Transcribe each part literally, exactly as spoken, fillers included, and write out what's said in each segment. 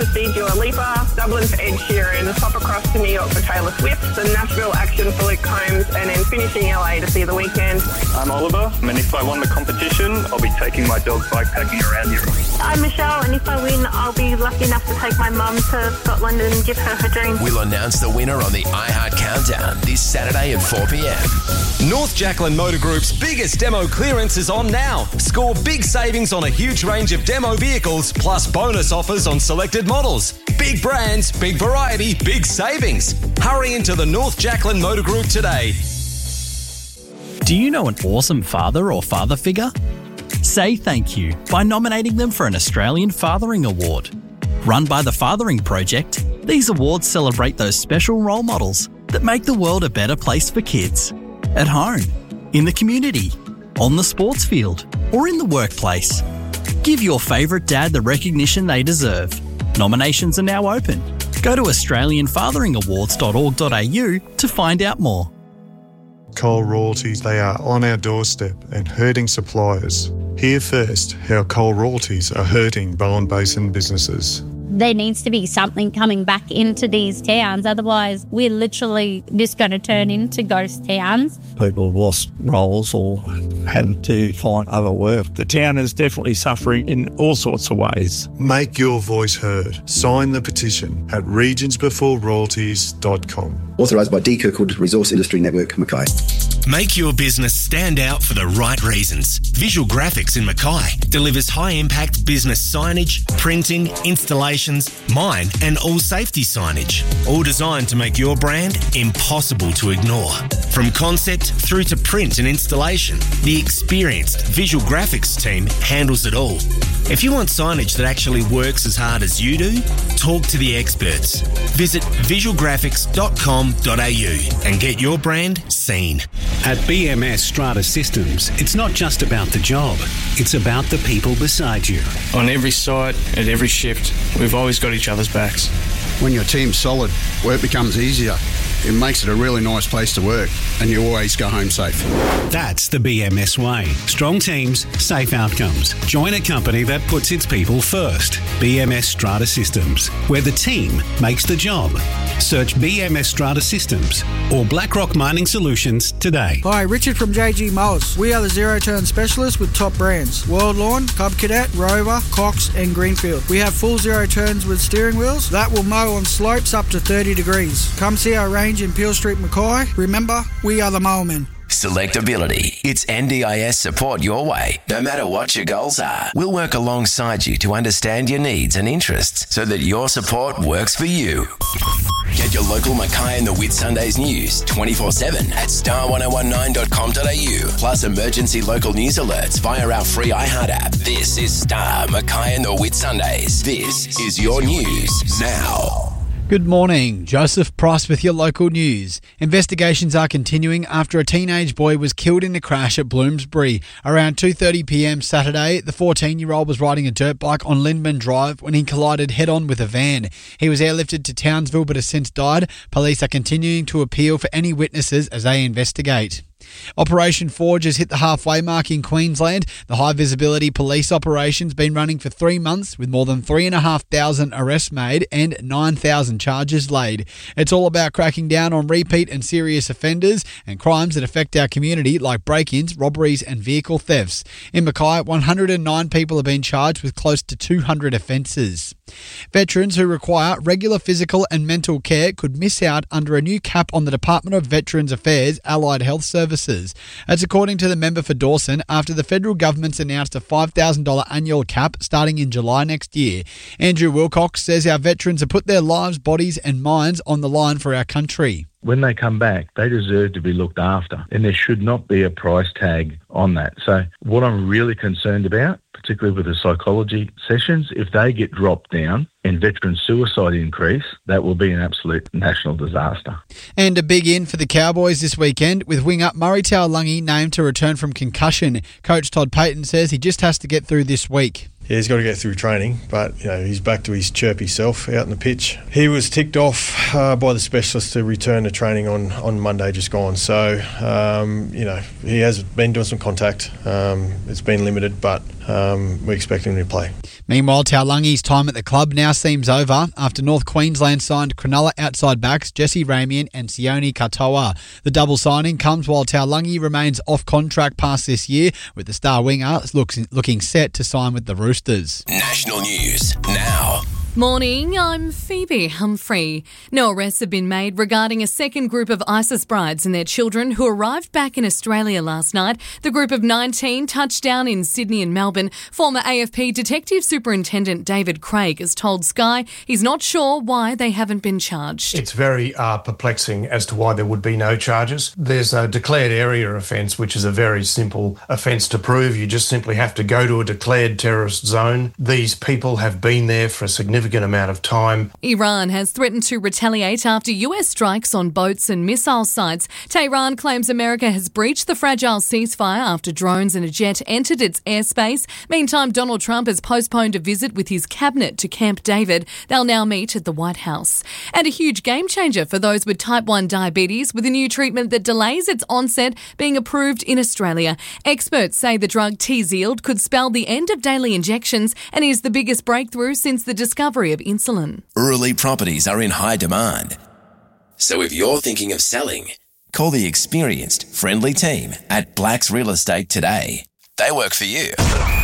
to see Dua Lipa, Dublin for Ed Sheeran, pop across to New York for Taylor Swift, the Nashville action for Luke Combs, and then finishing L A to see The Weeknd. I'm Oliver, and if I won the competition, I'll be taking my dog bikepacking around Europe. I'm Michelle, and if I win, I'll be lucky enough to take my mum to Scotland and give her her dream. We'll announce the winner on the iHeart Countdown this Saturday at four p.m. North Jacqueline Motor Group's biggest demo clearance is on now. Score big savings on a huge range of demo vehicles, plus bonus offers on selected models. Big brands, big variety, big savings. Hurry into the North Jacqueline Motor Group today. Do you know an awesome father or father figure? Say thank you by nominating them for an Australian Fathering Award. Run by the Fathering Project, these awards celebrate those special role models that make the world a better place for kids. At home, in the community, on the sports field, or in the workplace. Give your favourite dad the recognition they deserve. Nominations are now open. Go to australian fathering awards dot org dot a u to find out more. Coal royalties, they are on our doorstep and hurting suppliers. Hear first how coal royalties are hurting Bowen Basin businesses. There needs to be something coming back into these towns, otherwise we're literally just going to turn into ghost towns. People have lost roles or had to find other work. The town is definitely suffering in all sorts of ways. Make your voice heard. Sign the petition at regions before royalties dot com. Authorised by D. Kirkwood Resource Industry Network, Mackay. Make your business stand out for the right reasons. Visual Graphics in Mackay delivers high-impact business signage, printing, installations, mine and all safety signage, all designed to make your brand impossible to ignore. From concept through to print and installation, the experienced Visual Graphics team handles it all. If you want signage that actually works as hard as you do, talk to the experts. Visit visual graphics dot com dot a u and get your brand seen. At B M S Strata Systems, it's not just about the job, it's about the people beside you. On every site, at every shift, we've always got each other's backs. When your team's solid, work becomes easier. It makes it a really nice place to work, and you always go home safe. That's the B M S way. Strong teams, safe outcomes. Join a company that puts its people first. B M S Strata Systems, where the team makes the job. Search B M S Strata Systems or BlackRock Mining Solutions today. Hi, Richard from J G Mowers. We are the zero-turn specialists with top brands. World Lawn, Cub Cadet, Rover, Cox and Greenfield. We have full zero turns with steering wheels that will mow on slopes up to thirty degrees. Come see our range in Peel Street, Mackay. Remember, we are the Mowermen. Selectability. It's N D I S support your way, no matter what your goals are. We'll work alongside you to understand your needs and interests so that your support works for you. Get your local Mackay and the Whitsundays news twenty-four seven at star ten nineteen dot com dot a u, plus emergency local news alerts via our free iHeart app. This is Star Mackay and the Whitsundays. This is your news now. Good morning, Joseph Price with your local news. Investigations are continuing after a teenage boy was killed in a crash at Bloomsbury. Around two thirty p.m. Saturday, the fourteen-year-old was riding a dirt bike on Lindman Drive when he collided head-on with a van. He was airlifted to Townsville but has since died. Police are continuing to appeal for any witnesses as they investigate. Operation Forge has hit the halfway mark in Queensland. The high-visibility police operation's been running for three months with more than three thousand five hundred arrests made and nine thousand charges laid. It's all about cracking down on repeat and serious offenders and crimes that affect our community like break-ins, robberies and vehicle thefts. In Mackay, one hundred nine people have been charged with close to two hundred offences. Veterans who require regular physical and mental care could miss out under a new cap on the Department of Veterans Affairs Allied Health Services. That's according to the member for Dawson after the federal government's announced a five thousand dollars annual cap starting in July next year. Andrew Wilcox says our veterans have put their lives, bodies and minds on the line for our country. When they come back, they deserve to be looked after, and there should not be a price tag on that. So what I'm really concerned about, particularly with the psychology sessions, if they get dropped down and veteran suicide increase, that will be an absolute national disaster. And a big in for the Cowboys this weekend, with wing-up Murray Taulagi named to return from concussion. Coach Todd Payton says he just has to get through this week. Yeah, he's got to get through training, but you know he's back to his chirpy self out on the pitch. He was ticked off uh, by the specialist to return to training on, on Monday just gone. So, um, you know, he has been doing some contact. Um, it's been limited, but um, we expect him to play. Meanwhile, Taulungi's time at the club now seems over after North Queensland signed Cronulla outside backs Jesse Ramian and Sione Katoa. The double signing comes while Taulungi remains off contract past this year, with the star winger looks, looking set to sign with the Roosters. National news now. Morning, I'm Phoebe Humphrey. No arrests have been made regarding a second group of ISIS brides and their children who arrived back in Australia last night. The group of nineteen touched down in Sydney and Melbourne. Former A F P Detective Superintendent David Craig has told Sky he's not sure why they haven't been charged. It's very uh, perplexing as to why there would be no charges. There's a declared area offence, which is a very simple offence to prove. You just simply have to go to a declared terrorist zone. These people have been there for a significant amount of time. Iran has threatened to retaliate after U S strikes on boats and missile sites. Tehran claims America has breached the fragile ceasefire after drones and a jet entered its airspace. Meantime, Donald Trump has postponed a visit with his cabinet to Camp David. They'll now meet at the White House. And a huge game changer for those with type one diabetes, with a new treatment that delays its onset being approved in Australia. Experts say the drug Tzield could spell the end of daily injections and is the biggest breakthrough since the discovery of insulin. Early properties are in high demand. So if you're thinking of selling, call the experienced, friendly team at Blacks Real Estate today. They work for you.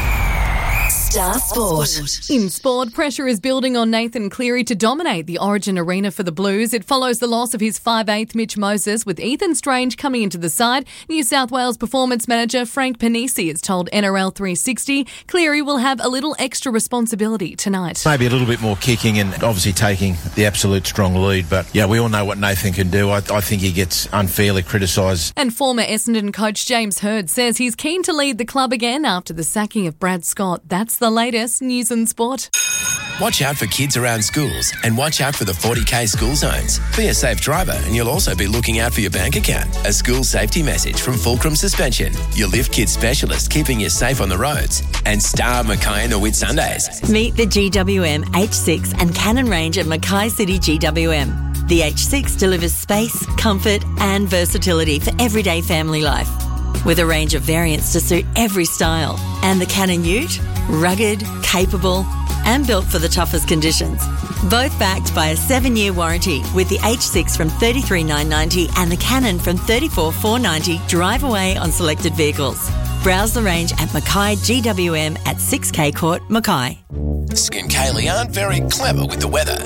Star Sport. In sport, pressure is building on Nathan Cleary to dominate the Origin Arena for the Blues. It follows the loss of his five eighth Mitch Moses, with Ethan Strange coming into the side. New South Wales performance manager Frank Panisi has told N R L three sixty Cleary will have a little extra responsibility tonight. Maybe a little bit more kicking and obviously taking the absolute strong lead. But, yeah, we all know what Nathan can do. I, I think he gets unfairly criticised. And former Essendon coach James Hird says he's keen to lead the club again after the sacking of Brad Scott. That's the latest news and sport. Watch out for kids around schools and watch out for the forty K school zones. Be a safe driver and you'll also be looking out for your bank account. A school safety message from Fulcrum Suspension, your Lift Kids specialist keeping you safe on the roads. And Star Mackay and the Whitsundays. Meet the G W M H six and Cannon range at Mackay City G W M. The H six delivers space, comfort and versatility for everyday family life, with a range of variants to suit every style. And the Cannon Ute, rugged, capable and built for the toughest conditions. Both backed by a seven-year warranty, with the H six from thirty-three thousand nine hundred ninety dollars and the Cannon from thirty-four thousand four hundred ninety dollars drive away on selected vehicles. Browse the range at Mackay G W M at six K Court, Mackay. Skin Kaylee aren't very clever with the weather.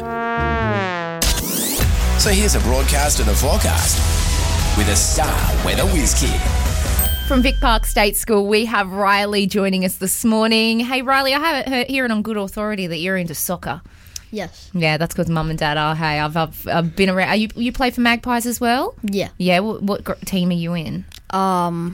So here's a broadcast and a forecast with a Star Weather Whiz Kid. From Vic Park State School, we have Riley joining us this morning. Hey, Riley, I have heard hearing on good authority that you're into soccer. Yes. Yeah, that's because Mum and Dad are. Hey, I've, I've, I've been around. Are you you play for Magpies as well? Yeah. Yeah. What, what gr- team are you in? Um,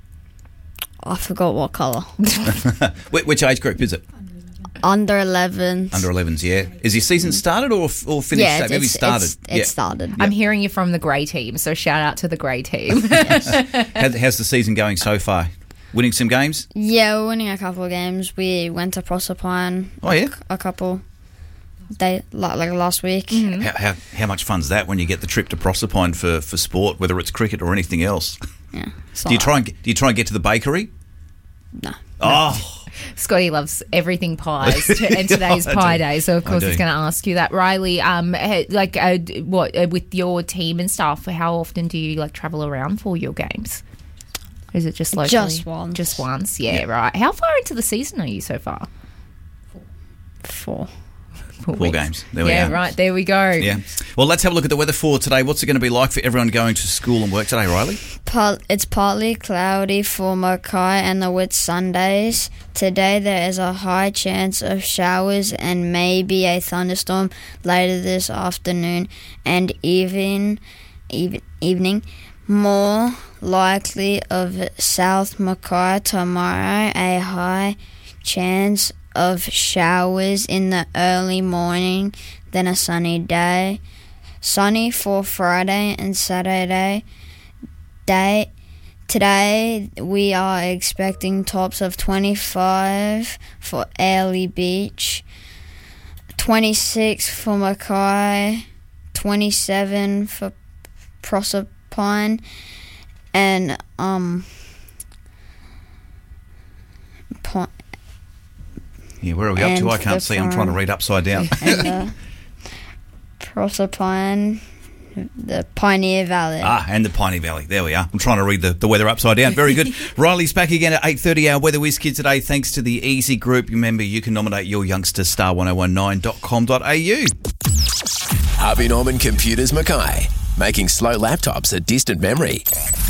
I forgot what colour. Which age group is it? Under elevens. Under elevens, yeah. Is your season started or or finished? Yeah, it's, Maybe it's, started. It's, yeah. it's started. I'm hearing you're from the grey team, so shout out to the grey team. How, how's the season going so far? Winning some games? Yeah, we're winning a couple of games. We went to Proserpine. Oh, yeah? A couple day like, like last week. Mm-hmm. How, how how much fun's that when you get the trip to Proserpine for, for sport, whether it's cricket or anything else? Yeah. Do you try and do you try and get to the bakery? No. Oh. Scotty loves everything pies, to, and today's I pie do. day, so of I course do. he's going to ask you that. Riley, um, eh, like, uh, what uh, with your team and stuff? How often do you like travel around for your games? Or is it just locally? Just once. Just once, yeah, yeah, right. How far into the season are you so far? Four. Four, Four games. There yeah, we are. right. There we go. Yeah. Well, let's have a look at the weather for today. What's it going to be like for everyone going to school and work today, Riley? Part, it's partly cloudy for Mackay and the Whitsundays. Today there is a high chance of showers and maybe a thunderstorm later this afternoon and even, even evening. More likely of South Mackay tomorrow, a high chance of showers in the early morning, then a sunny day. Sunny for Friday and Saturday. Day. Today we are expecting tops of twenty-five for Airlie Beach, twenty-six for Mackay, twenty-seven for Proserpine, and um. Yeah, where are we up And to? I can't the see. I'm trying to farm. read upside down. And the Proserpine, the Pioneer Valley. Ah, and the Piney Valley. There we are. I'm trying to read the, the weather upside down. Very good. Riley's back again at eight thirty, our Weather Whiz Kid today, thanks to the Easy Group. Remember, you can nominate your youngster, star one oh one nine dot com dot a u. Harvey Norman Computers Mackay, making slow laptops a distant memory.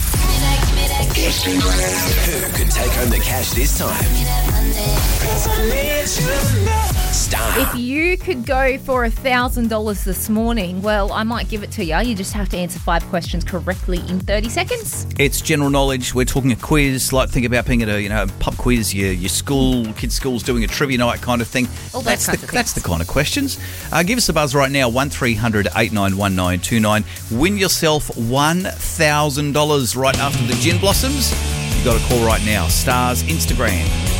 Who could take home the cash this time? Star. If you could go for one thousand dollars this morning, well, I might give it to you. You just have to answer five questions correctly in thirty seconds. It's general knowledge. We're talking a quiz. Like, think about being at a you know a pub quiz. Your your school kids' school's doing a trivia night kind of thing. All those that's kinds the of that's the kind of questions. Uh, give us a buzz right now. One three hundred eight nine one nine two nine. Win yourself one thousand dollars right after the Gin Blossoms. You got a call right now. Stars Instagram.